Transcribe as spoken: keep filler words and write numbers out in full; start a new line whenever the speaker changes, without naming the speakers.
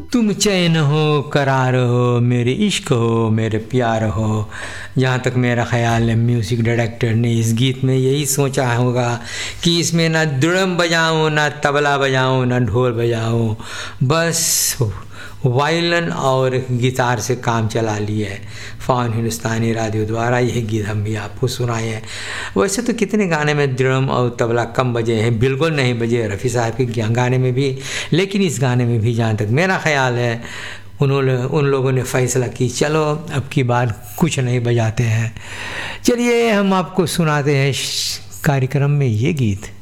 तुम चैन हो, करार हो, मेरे इश्क हो, मेरे प्यार हो। जहाँ तक मेरा ख़्याल है म्यूज़िक डायरेक्टर ने इस गीत में यही सोचा होगा कि इसमें ना ड्रम बजाऊँ, ना तबला बजाऊँ, ना ढोल बजाऊँ, बस वायलिन और गिटार से काम चला लिया है। फ़ॉन हिंदुस्तानी रेडियो द्वारा यह गीत हम भी आपको सुनाए हैं। वैसे तो कितने गाने में ड्रम और तबला कम बजे हैं, बिल्कुल नहीं बजे रफ़ी साहब के गाने में भी, लेकिन इस गाने में भी जहाँ तक मेरा ख़्याल है उन्होंने उन लोगों ने फ़ैसला की चलो अब की बार कुछ नहीं बजाते हैं। चलिए हम आपको सुनाते हैं कार्यक्रम में ये गीत।